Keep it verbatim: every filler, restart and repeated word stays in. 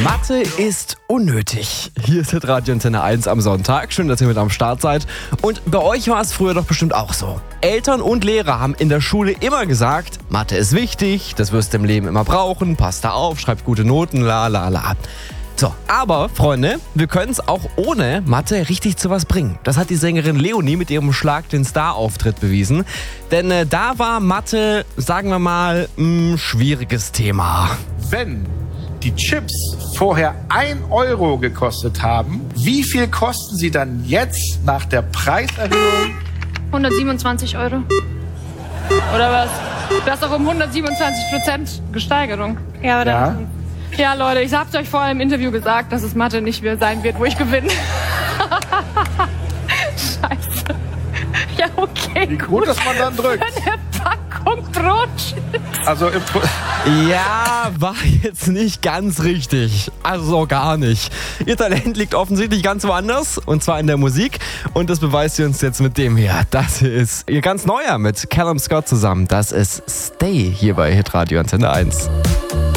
Mathe ist unnötig. Hier ist Radio Antenne eins am Sonntag. Schön, dass ihr mit am Start seid. Und bei euch war es früher doch bestimmt auch so. Eltern und Lehrer haben in der Schule immer gesagt, Mathe ist wichtig, das wirst du im Leben immer brauchen, pass da auf, schreib gute Noten, la la la. So, aber Freunde, wir können es auch ohne Mathe richtig zu was bringen. Das hat die Sängerin Leonie mit ihrem Schlag den Star-Auftritt bewiesen. Denn äh, da war Mathe, sagen wir mal, ein schwieriges Thema. Wenn die Chips vorher ein Euro gekostet haben, wie viel kosten sie dann jetzt nach der Preiserhöhung? hundertsiebenundzwanzig Euro. Oder was? Das ist doch um hundertsiebenundzwanzig Prozent Gesteigerung. Ja, oder? Ja. Ja, Leute, ich hab's euch vorher im Interview gesagt, dass es Mathe nicht mehr sein wird, wo ich gewinne. Scheiße. Ja, okay. Wie gut, dass man dann drückt. Eine Packung Brotchips. Also im Pro- Ja, war jetzt nicht ganz richtig. Also gar nicht. Ihr Talent liegt offensichtlich ganz woanders, und zwar in der Musik. Und das beweist ihr uns jetzt mit dem hier. Das hier ist ihr ganz neuer mit Callum Scott zusammen. Das ist Stay hier bei Hitradio Antenne eins.